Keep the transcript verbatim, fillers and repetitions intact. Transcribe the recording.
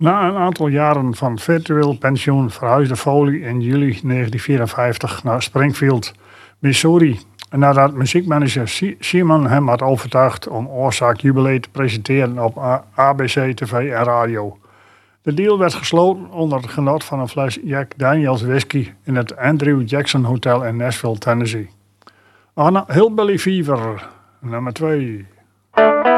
Na een aantal jaren van virtueel pensioen verhuisde Foley in juli negentien vierenvijftig naar Springfield, Missouri. Nadat muziekmanager Simon hem had overtuigd om Oorzaak Jubilee te presenteren op A B C T V en radio. De deal werd gesloten onder het genot van een fles Jack Daniels whisky in het Andrew Jackson Hotel in Nashville, Tennessee. Anna Hillbilly Fever, nummer twee.